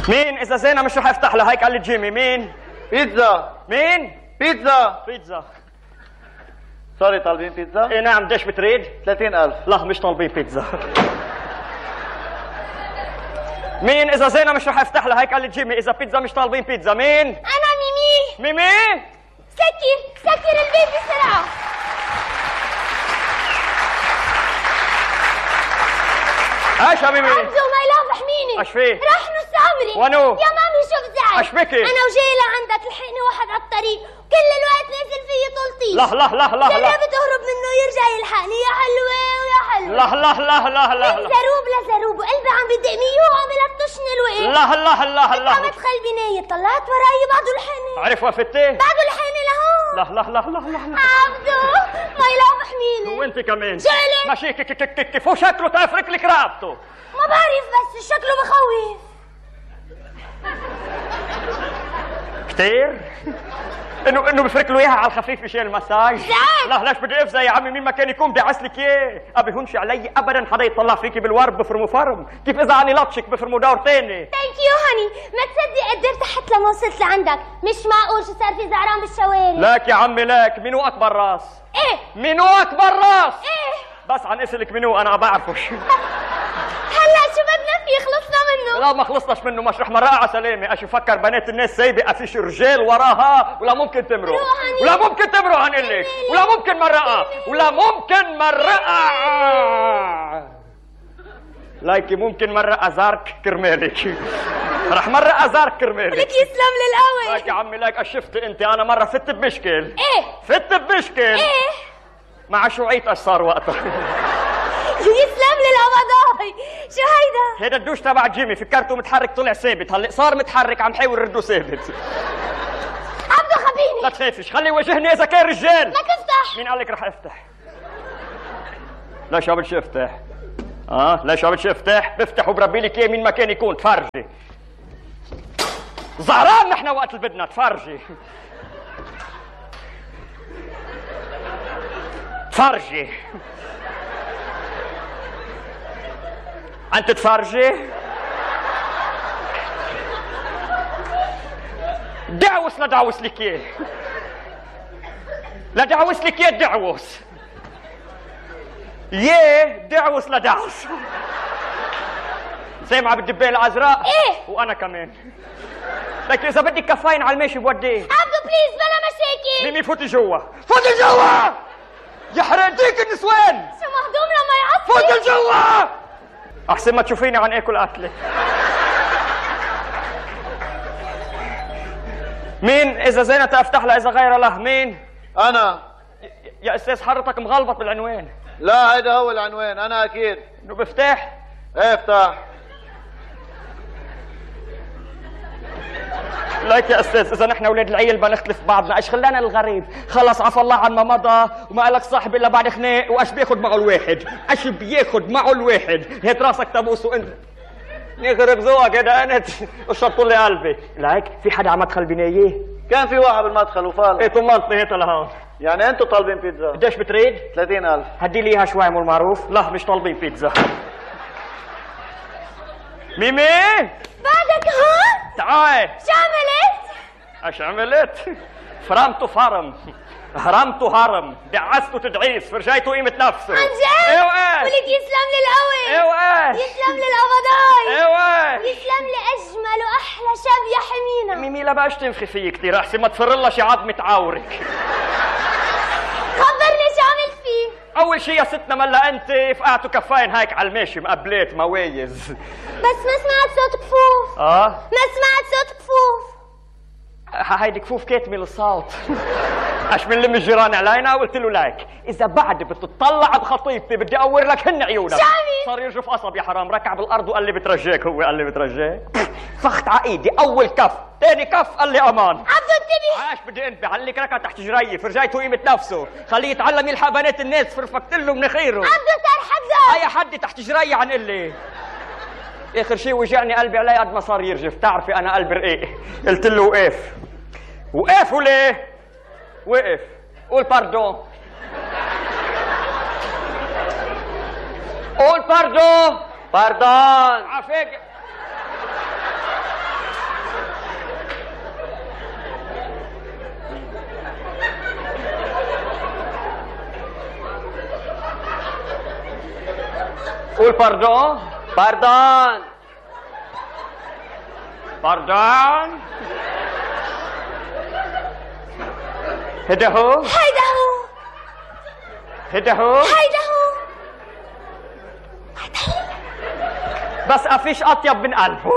مين؟ اذا زينة مش رح افتح لها، هيك قال لي جيمي. مين؟ بيتزا. مين؟ بيتزا. بيتزا. سوري، طالبين بيتزا؟ ايه نعم. قديش بتريد؟ 30,000. لا مش طالبين بيتزا. مين؟ اذا زينة مش رح افتح لها، هيك قال لي جيمي. اذا بيتزا مش طالبين بيتزا. مين؟ انا ميمي. ميمي؟ سكر البيت بسرعة. ايش يا ميمي؟ عبدو ماي لاف احميني. ايش فيه؟ راح نص عمري. ونو؟ يا مامي شوف زعل. ايش بكي؟ انا وجاي لعندك، لحقني واحد على الطريق كل الوقت نازل فيي طولتي. لا لا لا لا لا. جربت اهرب منه يرجع يلحقني. يا حلوة ويا حلوة. لا لا لا لا لا لا. زروب لزروب وقلبي عم بدق 100 وعم يلطشني الوقت. لا لا لا لا. عم ادخل بناية، طلعت وراي بعده لحقني. عرف وفتي؟ بعده لحقني لهون. لا لا لا لا لا. عبدو ماي لاف احميني. وانت كمان جيلي. ماشي كيف هو شكله تفرك لك رقبته. ما بعرف بس شكله بخوف كتير. انه بفرك له اياها على الخفيف مشان المساج. زعل. لا ليش بدي افزع يا عمي؟ مين ما كان يكون بدي اعسلك اياه. ابي هونش علي ابدا حدا يطلع فيكي بالورد بفرموا فرم. كيف اذا اني لطشك بفرموا دور تاني. ثانك يو هاني. ما تصدق قدرت حتى لما وصلت لعندك. مش معقول شو صار في زعران بالشوارع. لك يا عمي لك. منو اكبر راس؟ ايه منو اكبر راس؟ ايه بس عن اسلك منو انا بعرفه. هلا شو بدنا فيه؟ خلصنا منه. لا ما خلصناش منه. مش رح مرقها على سلامه. اشو فكر بنات الناس سايبه افيش رجال وراها ولا ممكن تمرق. ولا ممكن تمرق هنقلك. ولا ممكن مرقها. ولا ممكن مرقها. لايكي ممكن مرقها زارك كرمالك. رح مرقها زارك كرمالك. لك يسلم للقوي. لك يا عمي لك. شفت انت انا مره فت بمشكل. ايه فت بمشكل. ايه مع شوية ايش صار وقتها. يسلم للقبضاي. شو هيدا؟ هيدا الدوش تبع جيمي. فكرته متحرك طلع ثابت. هلا صار متحرك عم حاول رده ثابت. عبدو خبيني. لا تخافش خلي يواجهني اذا كان رجال. ما تفتح. مين قال لك رح افتح؟ ليش عم بدش افتح؟ ليش عم بدش افتح؟ بفتح وبربي لك اياه مين ما كان يكون. تفرجي زهران نحن وقت اللي بدنا. تفرجي تفرجي انت تفرجي. دعوس لدعوس لك اياه. لدعوس لك اياه دعوس. دعوس لدعوس. سامعة بالدبانة العذراء؟ ايه وانا كمان. لكن اذا بدك كفاين على الماشي بوديه. عبدو بليز بلا مشاكل. ميمي فوتي جوا. فوتي جوا يا حرقتيك النسوان. شو مهضوم لما يعصب. فوتي جوا احسن ما تشوفيني عن اكل اكلك. مين؟ اذا زينة افتح لها، اذا غير له. مين؟ انا. يا استاذ حضرتك مغلبط بالعنوان. لا هيدا هو العنوان. انا اكيد. انه بفتح. ايه افتح. لك يا استاذ اذا نحن اولاد العيل بنختلف بعضنا. ايش خلانا الغريب؟ خلص عفى الله عن ما مضى وما لك صاحب الا بعد خناق. وايش بياخد معه الواحد؟ ايش بياخد معه الواحد؟ هات راسك تبوس وانت يخرب ذوقك يا انت. اشرط لي قلبي. لك في حدا على مدخل بنايه؟ كان في واحد بالمدخل وفال. ايه طمنتني هات لهون. يعني انتوا طالبين بيتزا؟ قديش بتريد؟ 30,000. هدي لي اياها شوي مو المعروف. لا مش طالبين بيتزا. ميمي بعدك هون؟ تعال. شو عملت؟ ايش عملت؟ فرمته فرم. هرمته هرم. دعسته تدعيس. فرجيته قيمة نفسه. عن جد؟ ايه وايه؟ ولك يسلم للقوي. ايه وايه؟ يسلم للقبضاي. ايه وايه؟ يسلم لأجمل وأحلى شاب يا حمينا. ميمي لا بقاش تنفخي فيي كثير. احسن ما تفر لها شي عظمة عورك. خبرني شو عملت فيه؟ اول شي يا ستنا ملا انت فقعتوا كفاين هيك على الماشي مقبلات موايز. بس ما سمعت صوت كفوف. ما سمعت صوت كفوف. هيدي كفوف كاتمه الصوت. اش بنلم الجيران علينا. قلت له لك اذا بعد بتطلع بخطيبتي بدي اقور لك هن عيونك. شو عمل؟ صار يرجف قصب يا حرام. ركع بالارض وقال لي بترجاك. هو قال لي بترجاك. فخت على ايدي اول كف ثاني كف قال لي امان. عبدو انتبه. عاش بدي انت عليك ركع تحت جري. فرجيته قيمه نفسه. خليه يتعلم يلحق بنات الناس. فرفكت له من خيره. عبدو صار حذر. اي حد تحت جري عن قلي. اخر شيء وجعني قلبي علي قد ما صار يرجف. تعرفي انا قلبي رقيق. قلت له وقف. وقف وليه؟ وقف. قول باردون. قول باردون. باردون. عفاك. قول باردون. باردون. باردون. هيدا هو. هيدا هو. هيدا هو. هيدا هو. بس افيش اطيب من قلبه.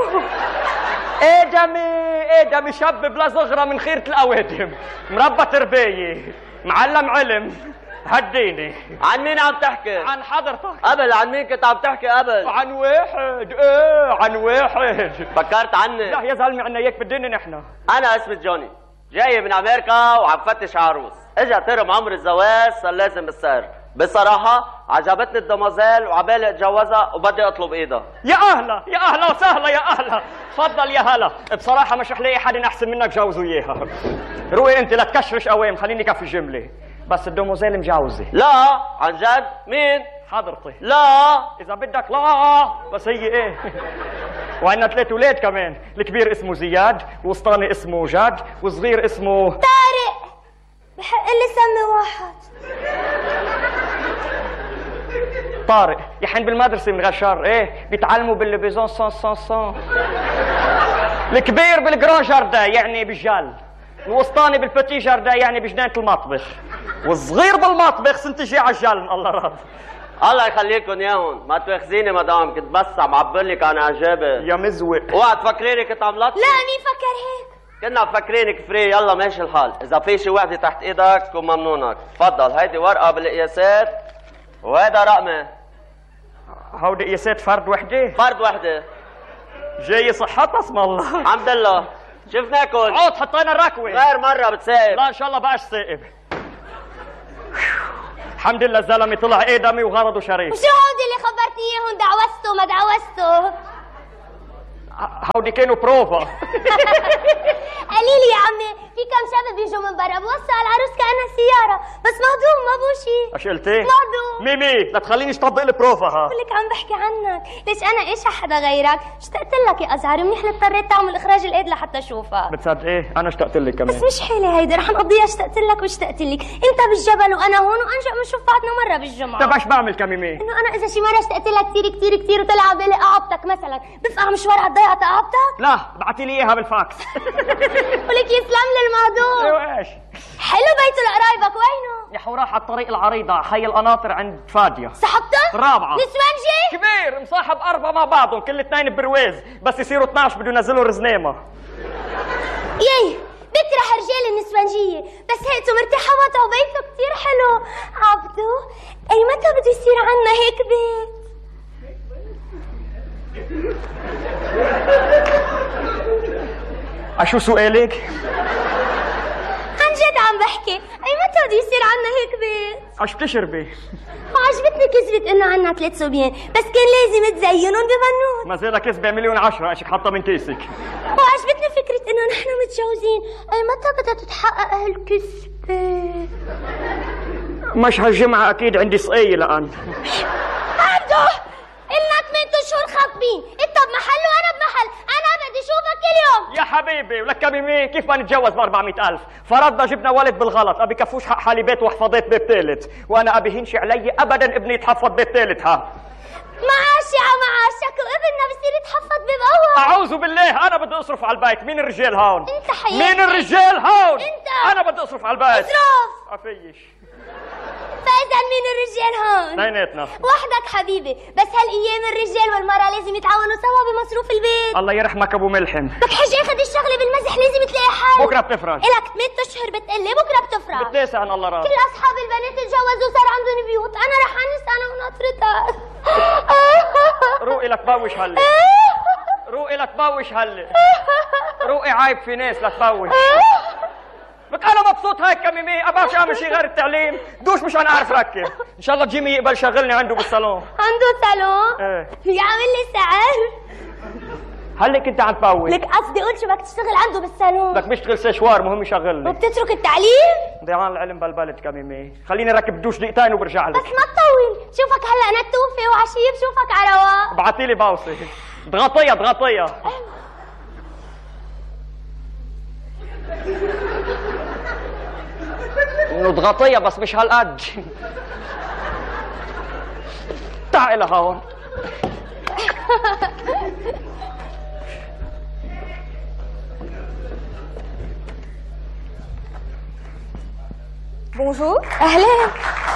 ادمي شاب بلا صغرى من خيرة الاوادم، مربى تربية، معلم علم. هديني. عن مين عم تحكي؟ عن حضرتك. قبل عن مين كنت عم تحكي قبل؟ عن واحد. عن واحد. فكرت عني؟ لا يا زلمة عنا اياك بالدنيا نحن. انا اسمي جوني، جاي من امريكا وعم فتش عروس، اجا ترم عمر الزواج صار لازم بالسعر. بصراحة عجبتني الدمازيل وعبالي اتجوزها وبدي اطلب ايدها. يا اهلا وسهلا يا اهلا. تفضل يا هلا. بصراحة مش رح لاقي حد احسن منك جوزه اياها. روقي انت لا تكشرش قوام، خليني كفي جملة. بس الدمازيل مجوزة. لا عن جد؟ مين؟ حضرتي. لا اذا بدك لا، بس هي ايه. وعندنا 3 اولاد كمان، الكبير اسمه زياد، والوسطاني اسمه جاد، والصغير اسمه طارق. بحق لي سمي واحد. طارق. يا حين بالمدرسة من غشار، ايه بيتعلموا بالليبيزون سان. الكبير بالجران جاردان يعني بالجال، الوسطاني بالبتي جاردان يعني بجنينة المطبخ، والصغير بالمطبخ سنتجي على الجال. الله راضي. الله يخليكم ياهن، ما تواخذيني مدام، كنت بس عم عبرلك عن اعجابي. يا مزوق. اوعى تفكريني كنت عم لطشي. لا مين فكر هيك؟ كنا مفكرينك فري. يلا ماشي الحال، اذا في شي وحده تحت ايدك تكون ممنونك. تفضل، هيدي ورقه بالقياسات وهيدا رقمي. هودي قياسات فرد وحده؟ فرد وحده. جاي صحتها اسم الله. الحمد لله. شفناكم. عود حطينا الركوه. غير مره بتسائب. لا ان شاء الله بقاش سائب. الحمد لله الزلمه طلع ادمي وغرضه شريف. وشو هودي اللي خبرتني اياهم؟ دعوسته ما دعوسته؟ هودي كانوا بروفا. قليلي يا عمي، في كم شاب بيجوا من برا بوصل العروس كأنها سيارة، بس مهضوم ما بو شي. ايش قلتي؟ مهضوم. ميمي لا تخلينيش طبق البروفا. ها بقول لك عم بحكي عنك، ليش انا ايش حدا غيرك؟ اشتقت لك يا ازهر، منيح اللي اضطريت تعمل اخراج الايد لحتى اشوفك. بتصدق ايه؟ انا اشتقت لك كمان. بس مش حيلة هيدي، رح نقضيها اشتقت لك واشتقت لك، انت بالجبل وانا هون، وانجأ بنشوف بعضنا مرة بالجمعة. طب ايش بعمل كميمي؟ انه انا اذا شي مرة اشتقت لك كثير كثير كثير وطلع على بالي اقعبتك مثلا، بفقع مشوار هالضيعة تقعبتك؟ لا بعتي لي اياها بالفاكس. ولك يسلم لي المهضوم. ايوه ايش؟ حلو بيته لقرايبك، وينه؟ يا حو راح على الطريق العريضة، حي القناطر عند فادية. صاحبته؟ رابعة. نسوانجي؟ كبير مصاحب 4 مع بعضهم، كل 2 ببرويز، بس يصيروا 12 بده ينزلوا رزنامة. ياي بكره رجال النسوانجية، بس هيك مرتاحة وضعه بيته كثير حلو. عبدو اي متى بده يصير عنا هيك بيت؟ شو سؤالك؟ عن جد عم بحكي، اي متى بده يصير عنا هيك بيت؟ ايش بتشربي؟ وعجبتني كذبة انه عنا 3 صبيان، بس كان لازم تزينهم ببنوت. ما زالها كذبة 1,000,000 ايشك حاطة من كيسك. وعجبتني فكرة انه نحن متجوزين، اي متى بدها تتحقق هالكذبة؟ مش هالجمعة اكيد عندي صقية لان. عبدو إلنا 8 أشهر خاطبين، انت بمحل وانا بمحل، انا بدي اشوفك كل يوم. يا حبيبي ولك كميمي كيف ما نتجوز ب400,000؟ فرضنا جبنا ولد بالغلط، ابي كفوش حق حالي بيت وحفظت بيت ثالث، وانا ابي هنشي علي ابدا ابني يتحفظ بيت ثالث. ها معاشي على معاشك، وابننا بصير يتحفظ بيب اول. اعوذ بالله، انا بدي اصرف على البيت. مين الرجال هون؟ انت حياتي. مين الرجال هون؟ انت. انا بدي اصرف على البيت. اصرف. افيش. فاذا مين الرجال هون؟ اثنيناتنا. وحدك حبيبي، بس هالايام الرجال والمرأة لازم يتعاونوا سوا بمصروف البيت. الله يرحمك ابو ملحم. بدك حاجة اخذ الشغلة بالمزح، لازم تلاقي حل. بكره بتفرج. الك 8 اشهر بتقلي، بكره بتفرج. بالتاسع ان الله راضي. كل اصحاب البنات اتجوزوا وصار عندهم بيوت، انا رح انس انا وناطرتك. روقي لك بوش هلا. روقي لك بوش هلا. روقي عيب في ناس لا تبوش. لك انا مبسوط هيك كميمي، ابغاش اعمل شيء غير التعليم، دوش مش انا اعرف ركب. ان شاء الله جيمي يقبل شغلني عنده بالصالون. عنده صالون؟ ايه يعمل لي سعر. هلا كنت عم تبوش. لك قصدي قلت شو بدك تشتغل عنده بالصالون؟ بدك بيشتغل سشوار، مهم يشغلني. وبتترك التعليم؟ ضيعان العلم بالبلد كميمي، خليني ركب دوش دقيقتين وبرجع لك. بس ما تطول، شوفك هلا نتوفي وعشيه بشوفك على رواق. ابعتي لي باوصي. ضغطيها ضغطيها. انه ضغطيها بس مش هالقد. تعي لهون. بونجور. اهلين.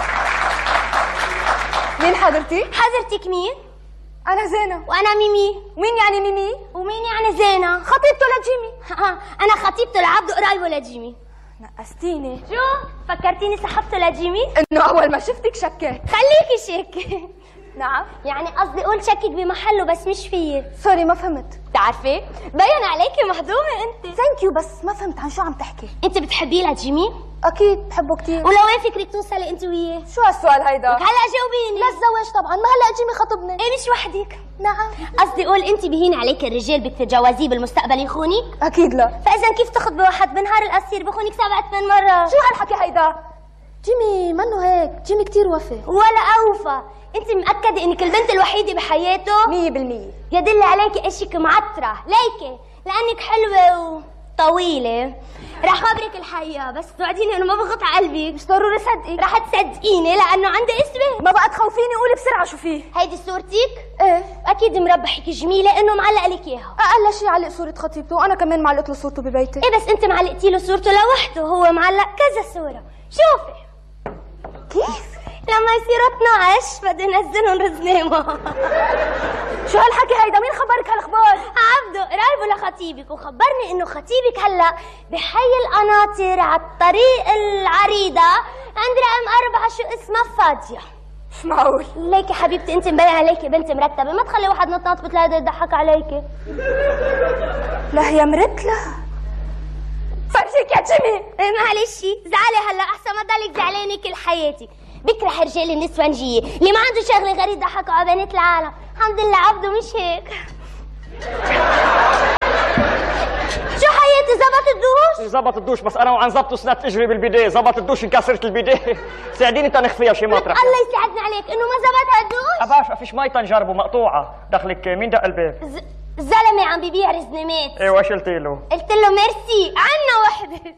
مين حضرتي؟ حضرتك مين؟ أنا زينة. وانا ميمي. مين يعني ميمي؟ ومين يعني زينة؟ خطيبته لجيمي. انا خطيبته لعبده قرايبه لجيمي. نقستيني. شو؟ فكرتيني سحبته لجيمي؟ إنه أول ما شفتك شكيت. خليكي شك. نعم. يعني قصدي اقول شكك بمحله بس مش فيه. سوري ما فهمت. بتعرفي؟ بين عليكي مهضومة انت. ثانك يو بس ما فهمت عن شو عم تحكي. انت بتحبيه لجيمي؟ أكيد بحبه كتير. ولو وين فكرك توصلي انت وياه؟ شو هالسؤال هيدا؟ هلا جاوبيني. للزواج طبعا، ما هلا جيمي خطبني. ايه مش وحدك؟ نعم. قصدي اقول انت بهين عليك الرجال بدك تتجوزيه بالمستقبل يخونك؟ أكيد لا. فاذا كيف تخطبي واحد بنهار القصير بخونك 7-8 مرات؟ شو هالحكي هيدا؟ جيمي منه هيك، جيمي كتير وفي. ولا اوفى. انت مأكدة انك البنت الوحيدة بحياته؟ 100%. يدل عليكي اشيك معطرة، ليكي لانك حلوة وطويلة. رح خبرك الحقيقة بس توعديني انه ما بغط على قلبك. مش ضروري صدقك. رح تصدقيني لانه عندي اسمه. ما بقى تخوفيني، قولي بسرعة شو فيه. هيدي صورتك؟ ايه. اكيد مربحك جميلة انه معلق لك اياها. أقل شيء علق صورة خطيبته، وأنا كمان معلقت له صورته ببيتي. ايه بس انت معلقتي له صورته لوحده، هو معلق كذا صورة. شوفي كيف؟ لما يصيروا 12 بدي انزلهم رزنامة. شو هالحكي هيدا؟ مين خبرك هالأخبار؟ عبده قرايبه لخطيبك وخبرني انه خطيبك هلا بحي القناطر على الطريق العريضة عند رقم 4 شو اسمها فاضية. مش معقول. ليكي حبيبتي انت مبين عليكي بنت مرتبة، ما تخلي واحد نطاط بتلاقي يضحك عليكي. لا هي مرتلة. فرجيك يا جيمي. ايه معلش زعلي هلا احسن ما ضلك زعلانة كل حياتي. بكره رجال النسوانجية اللي ما عنده شغلة غير يضحكوا على بنات العالم. الحمد لله عبده مش هيك. شو حياتي زبط الدوش؟ زبط الدوش بس انا وعن زبطه سنة اجري بالبيديه، زبط الدوش انكسرت البيديه. ساعديني تنخفيها شي مطرح. الله يساعدنا عليك انه ما زبط الدوش. اباش فيش مي تنجربه مقطوعة. دخلك مين دق الباب؟ الزلمة عم ببيع رزنامات. ايه واش قلتي له؟ قلت له ميرسي عنا وحدة.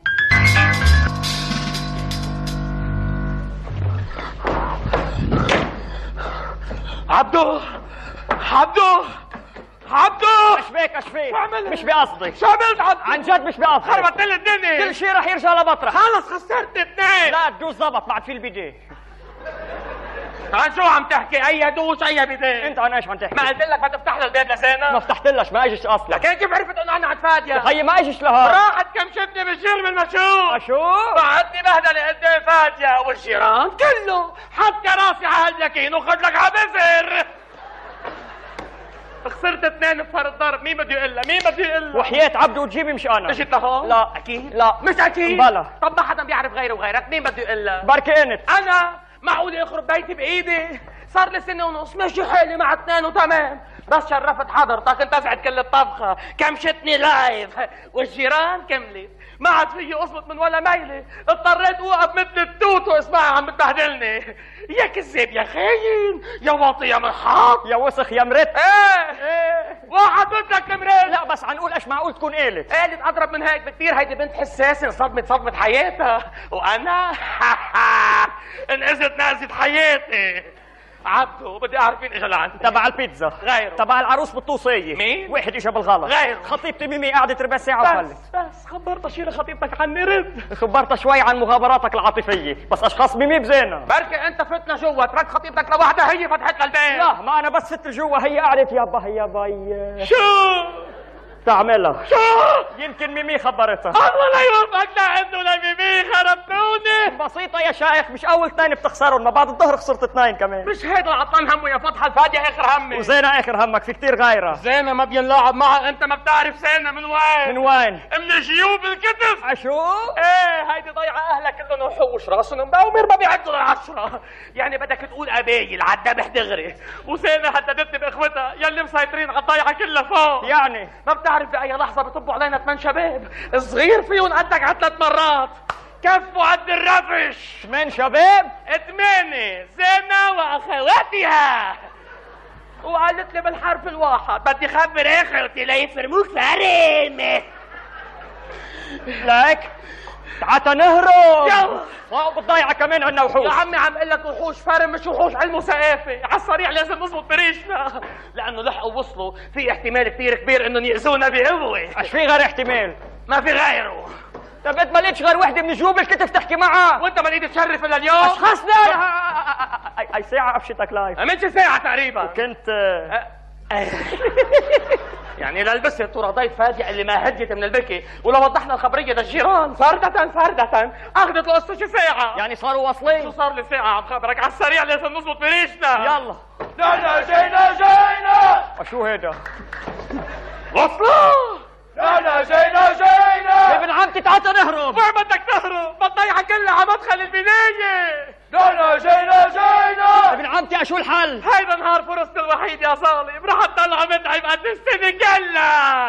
عبدو عبدو عبدو اشبيك اشبيك مش بقصدي. شو عملت عبدو؟ عن جد مش بقصدي. خربت لي الدنيا. كل شيء رح يرجع لمطرح. خلص خسرت 2. لا الدوش زبط بعد في البيديه. عن شو عم تحكي؟ اي دوش اي بداية؟ انت عن ايش عم تحكي؟ ما قلت لك ما تفتح لها الباب لزينة؟ ما فتحتلش ما اجيش اصلا. لكن كيف عرفت انه انا عند فادية؟ خيي ما اجيش لها. راحت كمشتني بالجرم المشهور. شو؟ بعدني بهدلة قدام فادية والجيران كله حتى راسي على هاليكين وخد لك عبزر. خسرت 2 بفرق الضرب. مين بده يقول لها؟ مين بده يقول لها؟ وحياة عبدو وتجيبي مش انا. اجت لهون؟ لا اكيد؟ لا مش اكيد؟ بلا. طب ما حدا بيعرف غيري وغيرك، مين بده يقول لها؟ بركي انت. انا معقول يخرب بيتي بايدي؟ صار لي 1 ونص ماشي حالي مع 2 وتمام. بس شرفت حضرتك انتزعت كل الطبخه، كمشتني لايف والجيران كملت. ما عاد فيي اصمت من ولا ميله، اضطريت اوقف مثل التوت واسمعها عم بتبهدلني. يا كذاب يا خاين يا واطي يا مرحاط يا وسخ يا مرت. ايه واحد مثلك المريض. لا بس عنقول ايش معقول تكون قالت؟ قالت اضرب من هيك بكثير. هيدي بنت حساسه صدمة حياتها، وانا انقذت نقزة حياتي. عبدو بدي اعرف مين اجى لعندي. تبع البيتزا. غيره. تبع العروس بالطوسيه. مين؟ واحد اجى بالغلط. غيره. خطيبتي ميمي قعدت ربع ساعه وفلت. بس خبرتها شيل خطيبتك عني رد. خبرتها شوي عن مغامراتك العاطفيه، بس اشخاص ميمي بزينه. بركي انت فتنا جوا ترك خطيبتك لوحدها هي فتحت لها الباب. لا ما انا بس فت جوا هي قعدت يابا هي باي. شو؟ تعملها. شو؟ يمكن ميمي خبرتها. الله لا يوفقك لعنده لميمي خربتوني. بسيطة يا شايخ، مش أول 2 بتخسرهم، ما بعد الظهر خسرت 2 كمان. مش هيدا العطلان همه يا فتحة الفادية آخر همي. وزينة آخر همك، في كتير غيرها. زينة ما بينلاعب معها، أنت ما بتعرف زينة من وين؟ من وين؟ من جيوب الكتف. عشو؟ ايه هيدي ضيعة أهلك كلهم وحوش راسهم مباومر ما بيعدوا ل10. يعني بدك تقول قبايل عالذبح دغري. وزينة هددتني بإخوتها يلي مسيطرين على الضيعة كلها فوق. يعني ما بتعرف بأي لحظة بيطبوا علينا 8 شباب صغير فيهم قدك على 3 مرات كفوا قد الرفش. 8 شباب؟ 8 زينة وأخواتها. وقالت لي بالحرف الواحد بدي خبر اخرتي لا يفرموك فريمة. لك تعال نهرب. يلا. بالضيعة كمان عنا وحوش. يا عمي عم اقول لك وحوش فرم مش وحوش علم وثقافة، على السريع لازم نظبط بريشنا، لأنه لحقوا وصلوا في احتمال كثير كبير إنهم يأذونا بقوة. ايش في غير احتمال؟ ما في غيره. طب انت ما لقيتش غير وحده من جوب الكتف تحكي معها؟ وانت ما لقيت تشرف الا اليوم؟ اشخاصنا اي ساعة قفشتك لايف؟ منش ساعة تقريبا. كنت يعني للبس الترى ضيف فادي اللي ما هديت من البكي، ولو وضحنا الخبرية للجيران فردة اخذت القصة شي ساعة. يعني صاروا واصلين؟ شو صار لي ساعة عم خبرك، على السريع لازم نظبط بريشنا. يلا. نحن جينا. شو هيدا؟ وصلوا. نحن جينا. ابن عمتي تعال نهرب. وين بدك تهرب؟ بتضيعها كلها على مدخل البناية. نحن جينا. ابن عمتي شو الحل؟ هيدا نهار فرصتي الوحيد يا صالح، رح تضل عم اتعب قد السنة كلها.